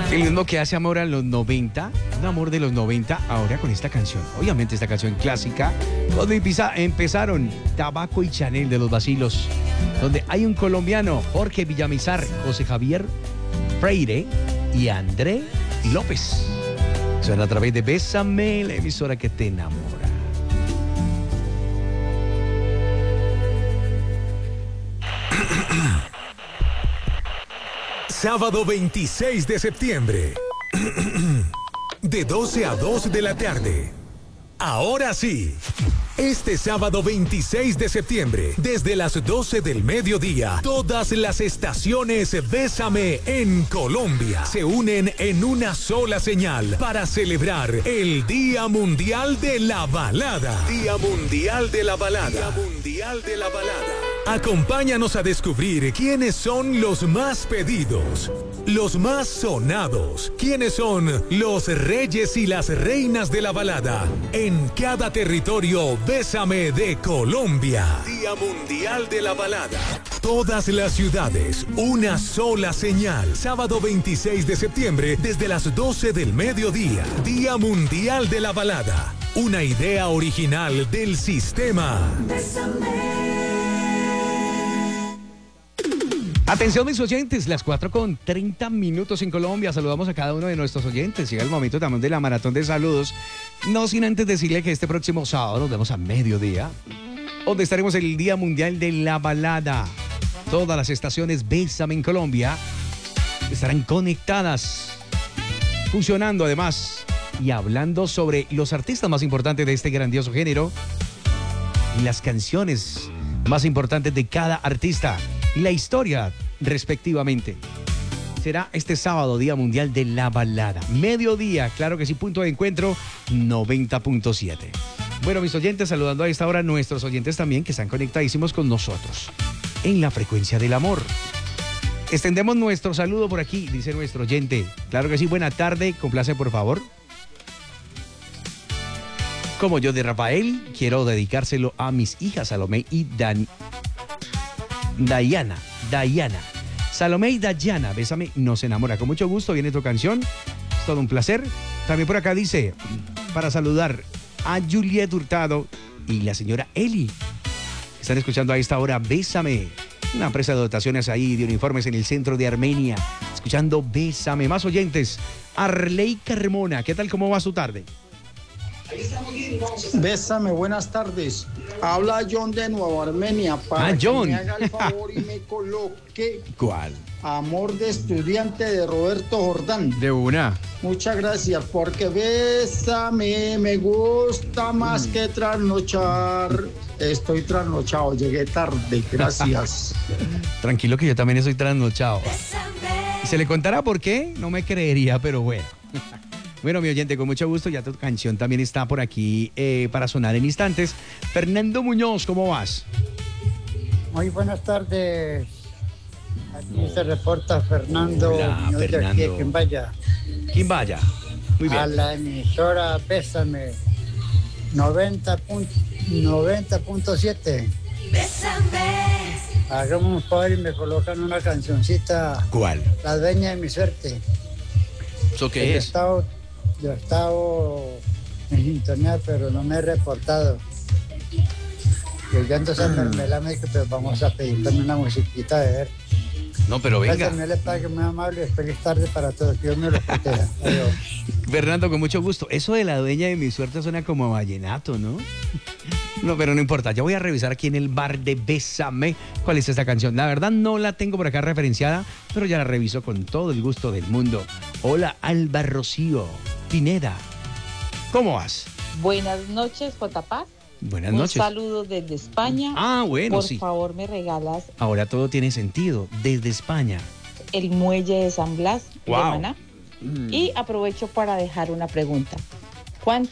El mismo que hace amor a los 90, un amor de los 90, ahora con esta canción. Obviamente esta canción clásica, cuando empezaron Tabaco y Chanel de los Vacilos, donde hay un colombiano, Jorge Villamizar, José Javier Freire y André López. Suena a través de Bésame, la emisora que te enamora. Sábado 26 de septiembre, de 12 a 2 de la tarde. Ahora sí, este sábado 26 de septiembre, desde las 12 del mediodía, todas las estaciones Bésame en Colombia se unen en una sola señal para celebrar el Día Mundial de la Balada. Día Mundial de la Balada. Día Mundial de la Balada. Acompáñanos a descubrir quiénes son los más pedidos, los más sonados, quiénes son los reyes y las reinas de la balada en cada territorio Bésame de Colombia. Día Mundial de la Balada. Todas las ciudades, una sola señal. Sábado 26 de septiembre desde las 12 del mediodía. Día Mundial de la Balada. Una idea original del sistema. Bésame. Atención mis oyentes, las 4:30 en Colombia. Saludamos a cada uno de nuestros oyentes. Llega el momento también de la maratón de saludos. No sin antes decirle que este próximo sábado nos vemos a mediodía, donde estaremos el Día Mundial de la Balada. Todas las estaciones Bésame en Colombia estarán conectadas, fusionando además y hablando sobre los artistas más importantes de este grandioso género y las canciones más importantes de cada artista y la historia respectivamente. Será este sábado, Día Mundial de la Balada. Mediodía, claro que sí, punto de encuentro 90.7. Bueno, mis oyentes, saludando a esta hora a nuestros oyentes también que están conectadísimos con nosotros en la frecuencia del amor. Extendemos nuestro saludo por aquí, dice nuestro oyente. Claro que sí, buena tarde, complace por favor. Como yo de Rafael, quiero dedicárselo a mis hijas Salomé y Dayana. Salomé y Dayana, Bésame, nos enamora. Con mucho gusto viene tu canción. Es todo un placer. También por acá dice, para saludar a Juliet Hurtado y la señora Eli. Están escuchando a esta hora Bésame, una empresa de dotaciones ahí de uniformes en el centro de Armenia. Escuchando Bésame. Más oyentes. Arley Carmona, ¿qué tal? ¿Cómo va su tarde? Bésame, buenas tardes. Habla John de Nueva Armenia para John, que me haga el favor y me coloque ¿cuál? Amor de estudiante de Roberto Jordán. De una. Muchas gracias, porque bésame me gusta más que trasnochar. Estoy trasnochado, llegué tarde, gracias. Tranquilo que yo también estoy trasnochado. ¿Y se le contará por qué? No me creería, pero bueno. Bueno, mi oyente, con mucho gusto, ya tu canción también está por aquí para sonar en instantes. Fernando Muñoz, ¿cómo vas? Muy buenas tardes. Aquí se reporta Fernando Muñoz, Fernando. de aquí de Quimbaya. Quimbaya, muy bien. A la emisora Bésame 90.7. Bésame. Hagamos un favor y me colocan una cancioncita. ¿Cuál? La dueña de mi suerte. ¿Eso qué es? Yo he estado en sintonía, pero no me he reportado. Yo ya entonces Mermelada me dijo, pues vamos a pedir también una musiquita de ver. No, pero venga. Gracias, me le pague muy amable. Feliz tarde para todos. Que Dios me lo proteja. Adiós. Fernando, con mucho gusto. Eso de la dueña de mi suerte suena como vallenato, ¿no? No, pero no importa. Ya voy a revisar aquí en el bar de Bésame cuál es esta canción. La verdad no la tengo por acá referenciada, pero ya la reviso con todo el gusto del mundo. Hola, Alba Rocío Pineda. ¿Cómo vas? Buenas noches, J. Paz. Buenas noches. Un saludo desde España. Ah, bueno, sí. Por favor, me regalas Ahora todo tiene sentido. Desde España. el muelle de San Blas Wow. de Maná. Y aprovecho para dejar una pregunta. ¿Cuánto